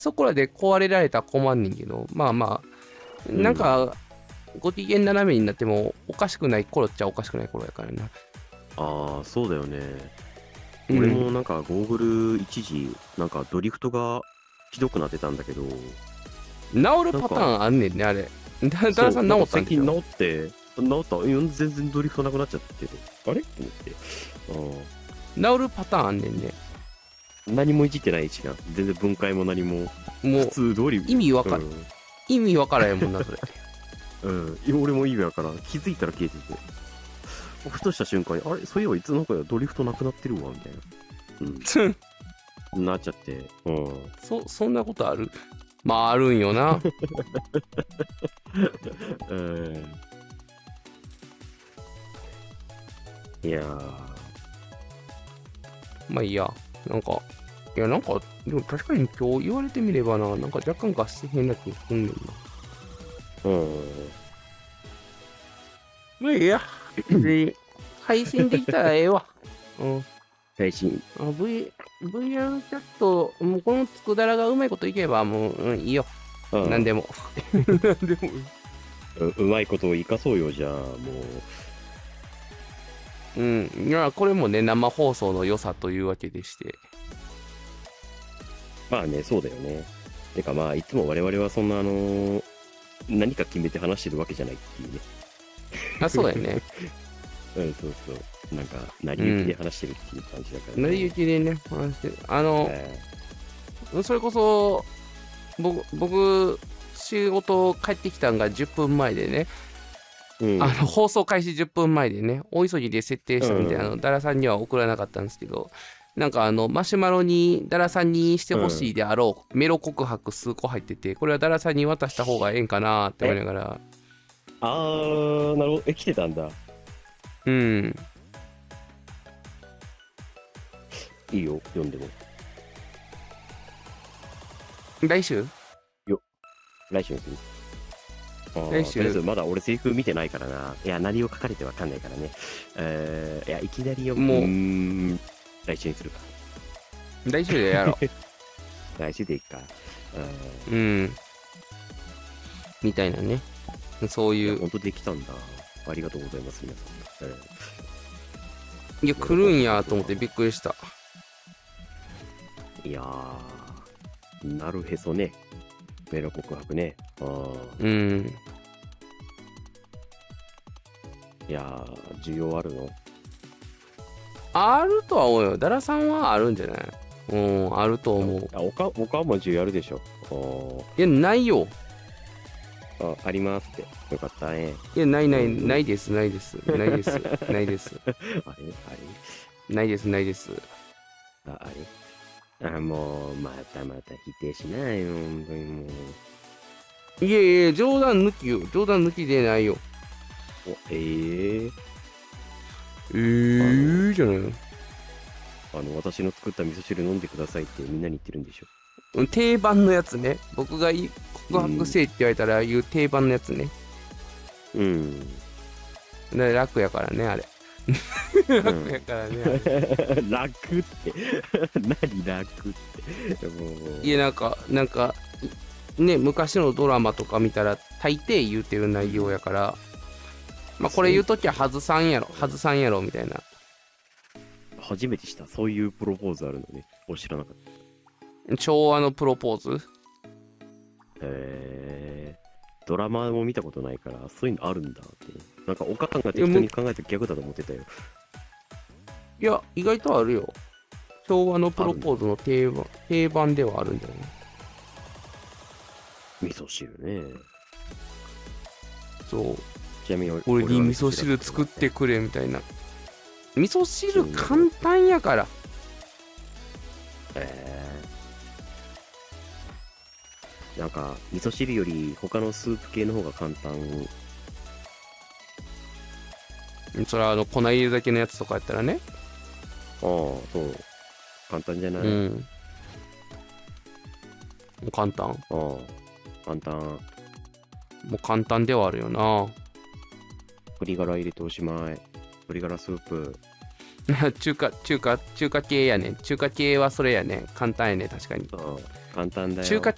そこらで壊れられたら困んねんけど、まあまあ、なんか、ご機嫌斜めになってもおかしくない頃っちゃおかしくない頃やからな。 ああ、そうだよね。 うん俺もなんかゴーグル一時、なんかドリフトがひどくなってたんだけど、 治るパターンあんねんね、あれ。旦那さん治なんかったんでしょ。 最近治った。いや全然ドリフトなくなっちゃってて、あれと思って。 治るパターンあんねんね。 何もいじってないしな。全然分解も何も。普もう、 通通り。 意味わかうん。 意味わからへんもんな、それ。 俺も意味わからん。気づいたら消えてて。ふとした瞬間に、あれそういえばいつの間にかドリフトなくなってるわ、みたいな。なっちゃって。 そんなことある？まあ、あるんよな。 いやー。 まあいいや。なんか、でも確かに今日言われてみればな、なんか若干合致変な気がすんねんな。まあいいや。で、配信できたらええわ。 配信。 VR チャット、もうこのつくだらがうまいこといけば、もう、いいよ。なんでも。なんでもいい。 うまいことを生かそうよ、じゃあ、もう。いや、これもね、生放送の良さというわけでして。 まあね、そうだよね。てかまあ、いつも我々はそんな何か決めて話してるわけじゃないっていうね。 あ、そうやね。 そうそう。なんか、成り行きで話してるっていう感じだから、ね。 成り行きでね、話してる。それこそ、僕、仕事帰ってきたんが10分前でね、放送開始10分前でね、大急ぎで設定したんで、ダラさんには送らなかったんですけど、なんかマシュマロにダラさんにしてほしいであろう、メロ告白数個入ってて、これはダラさんに渡した方がええんかなって思いながら。 なるほど。来てたんだ。いいよ、読んでも。 来週来週にする。 来週とりあえずまだ俺セリフ見てないからな。いや、何を書かれてわかんないからね。いや、いきなり読む。来週にするか。 来週でやろう。 来週でいいか。 みたいなね。そういう。 本当できたんだ。ありがとうございます、皆さん。 いや、来るんやと思ってびっくりした。 いやー、なるへそね。メロ告白ね。いやー、需要あるの？ あるとは思うよ。ダラさんはあるんじゃない？あると思う。 他も需要あるでしょ。 いや、ないよ。 ありますって。よかったね。 いや、ないです。ないです。ないです。ないです。ないです。ないです。 もう、また否定しないよ。本当にもう。 いやいや、冗談抜きよ。冗談抜きでないよ。じゃないの。 私の作った味噌汁飲んでくださいってみんなに言ってるんでしょ。定番のやつね。僕が告白せえって言われたら言う定番のやつね。楽やからね、あれ。楽やからね。 楽って。何楽って。 いや、なんか、ね、昔のドラマとか見たら大抵言うてる内容やから、まあこれ言うときは外さんやろみたいな。 初めてした。そういうプロポーズあるのね。知らなかった。 昭和のプロポーズ？ ドラマも見たことないから、そういうのあるんだって。なんか、お母さんが適当に考えた逆だと思ってたよ。 いや、意外とあるよ。昭和のプロポーズの定番ではあるんじゃない？ 味噌汁ね。 そう。 ちなみに俺に味噌汁作ってくれみたいな。味噌汁簡単やから。 なんか、味噌汁より他のスープ系の方が簡単。 それは粉入れるだけのやつとかやったらね。 そう。簡単じゃない？ 簡単。 簡単。 もう簡単ではあるよな。 鶏ガラ入れておしまい。鶏ガラスープ。 中華系やね。中華系はそれやね。簡単やね、確かに。 簡単だよ。 中華